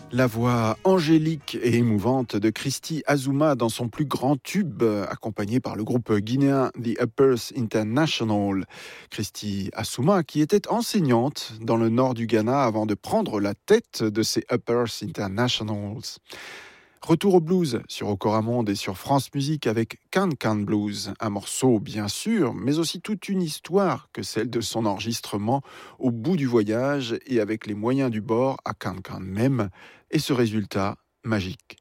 La voix angélique et émouvante de Christy Azuma dans son plus grand tube, accompagnée par le groupe guinéen The Uppers International. Christy Azuma, qui était enseignante dans le nord du Ghana avant de prendre la tête de ces Uppers Internationals. Retour au blues sur Okoramonde et sur France Musique avec Can Can Blues, un morceau bien sûr, mais aussi toute une histoire que celle de son enregistrement au bout du voyage et avec les moyens du bord à Can Can même, et ce résultat magique.